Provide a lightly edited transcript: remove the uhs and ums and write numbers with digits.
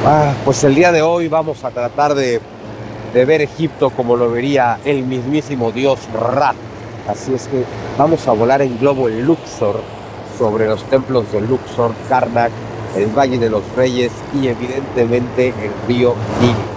Pues el día de hoy vamos a tratar de ver Egipto como lo vería el mismísimo dios Ra. Así es que vamos a volar en globo en Luxor, sobre los templos de Luxor, Karnak, el Valle de los Reyes y evidentemente el río Nilo.